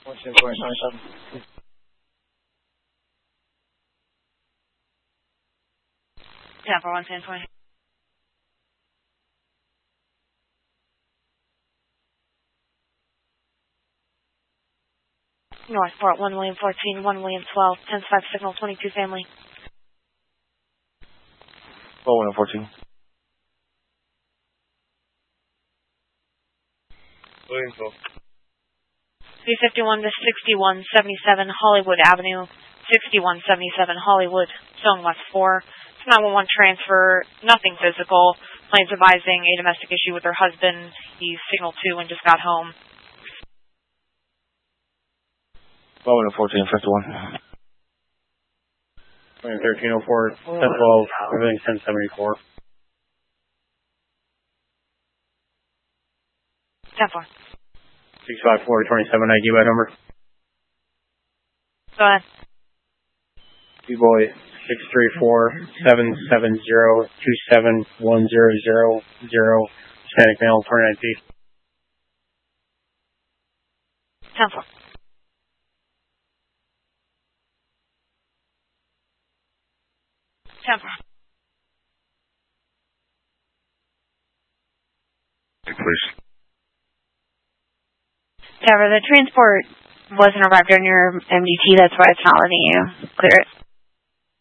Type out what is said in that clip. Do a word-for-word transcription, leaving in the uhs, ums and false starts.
ten point nine seven. ten four one ten twenty. Northport, one William fourteen, one William twelve, ten five signal twenty-two family. one William fourteen. William twelve. three fifty-one to sixty-one seventy-seven Hollywood Avenue, sixty-one seventy-seven Hollywood, zone west four. It's nine one one transfer, nothing physical. Plane's advising a domestic issue with her husband. He's signal two and just got home. one William fourteen, fifty-one. William thirteen oh four, ten twelve, everything ten seventy-four. ten four. six five four twenty-seven I D by number. Go ahead. B-boy six three four seven seven zero two seven one zero zero zero. Hispanic male, twenty-nine feet. ten four. ten four. Please. However, the transport wasn't arrived on your M D T, that's why it's not letting you clear it.